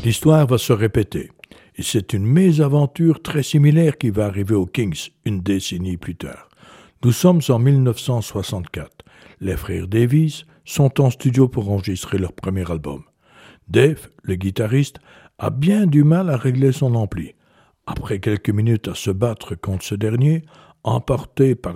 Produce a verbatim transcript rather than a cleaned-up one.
L'histoire va se répéter, et c'est une mésaventure très similaire qui va arriver aux Kings une décennie plus tard. Nous sommes en mille neuf cent soixante-quatre. Les frères Davies sont en studio pour enregistrer leur premier album. Dave, le guitariste, a bien du mal à régler son ampli. Après quelques minutes à se battre contre ce dernier, emporté par